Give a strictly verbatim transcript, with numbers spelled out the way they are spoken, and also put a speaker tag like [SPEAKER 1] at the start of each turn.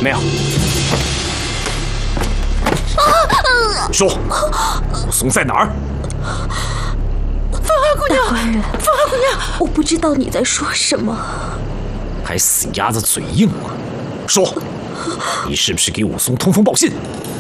[SPEAKER 1] 没有。说，武松在哪儿？
[SPEAKER 2] 芳华姑娘，
[SPEAKER 3] 大官人，
[SPEAKER 2] 芳华姑娘，
[SPEAKER 3] 我不知道你在说什么。
[SPEAKER 1] 还死鸭子嘴硬吗？说，你是不是给武松通风报信？